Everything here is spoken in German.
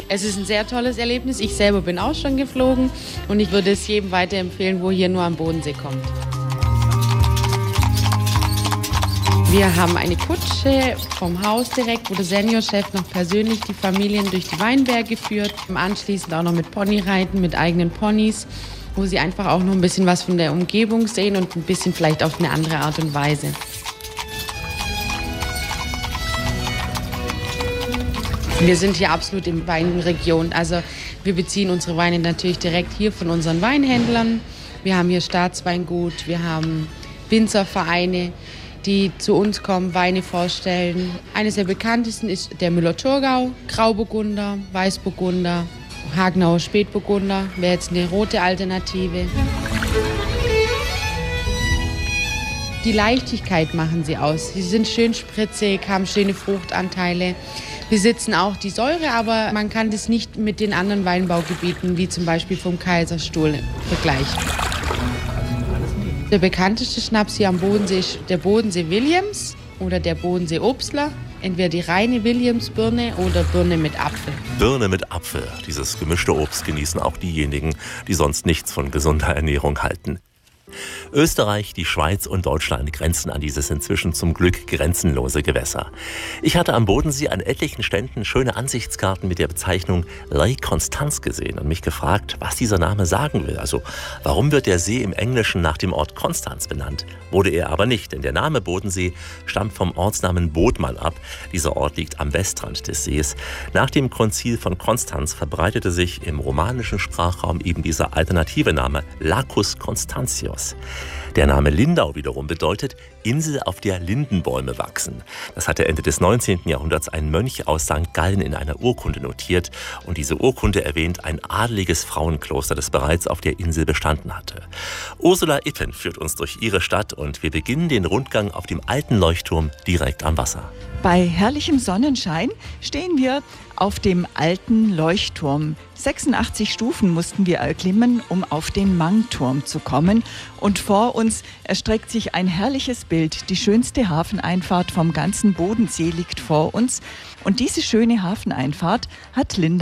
Es ist ein sehr tolles Erlebnis. Ich selber bin auch schon geflogen und ich würde es jedem weiterempfehlen, wo hier nur am Bodensee kommt. Wir haben eine Kutsche vom Haus direkt, wo der Seniorchef noch persönlich die Familien durch die Weinberge führt. Anschließend auch noch mit Ponyreiten, mit eigenen Ponys, wo sie einfach auch noch ein bisschen was von der Umgebung sehen und ein bisschen vielleicht auf eine andere Art und Weise. Wir sind hier absolut in Weinregion. Also wir beziehen unsere Weine natürlich direkt hier von unseren Weinhändlern. Wir haben hier Staatsweingut, wir haben Winzervereine, die zu uns kommen, Weine vorstellen. Eines der bekanntesten ist der Müller-Thurgau, Grauburgunder, Weißburgunder, Hagenauer Spätburgunder, wäre jetzt eine rote Alternative. Die Leichtigkeit machen sie aus. Sie sind schön spritzig, haben schöne Fruchtanteile, besitzen auch die Säure, aber man kann das nicht mit den anderen Weinbaugebieten, wie zum Beispiel vom Kaiserstuhl, vergleichen. Der bekannteste Schnaps hier am Bodensee ist der Bodensee Williams oder der Bodensee Obstler. Entweder die reine Williams-Birne oder Birne mit Apfel. Birne mit Apfel. Dieses gemischte Obst genießen auch diejenigen, die sonst nichts von gesunder Ernährung halten. Österreich, die Schweiz und Deutschland grenzen an dieses inzwischen zum Glück grenzenlose Gewässer. Ich hatte am Bodensee an etlichen Ständen schöne Ansichtskarten mit der Bezeichnung Lake Constance gesehen und mich gefragt, was dieser Name sagen will. Also, warum wird der See im Englischen nach dem Ort Konstanz benannt? Wurde er aber nicht, denn der Name Bodensee stammt vom Ortsnamen Bodman ab. Dieser Ort liegt am Westrand des Sees. Nach dem Konzil von Konstanz verbreitete sich im romanischen Sprachraum eben dieser alternative Name Lacus Constantius. Der Name Lindau wiederum bedeutet Insel, auf der Lindenbäume wachsen. Das hatte Ende des 19. Jahrhunderts ein Mönch aus St. Gallen in einer Urkunde notiert. Und diese Urkunde erwähnt ein adeliges Frauenkloster, das bereits auf der Insel bestanden hatte. Ursula Itten führt uns durch ihre Stadt und wir beginnen den Rundgang auf dem alten Leuchtturm direkt am Wasser. Bei herrlichem Sonnenschein stehen wir auf dem alten Leuchtturm. 86 Stufen mussten wir erklimmen, um auf den Mangturm zu kommen. Und vor uns erstreckt sich ein herrliches Bild. Die schönste Hafeneinfahrt vom ganzen Bodensee liegt vor uns. Und diese schöne Hafeneinfahrt hat Linda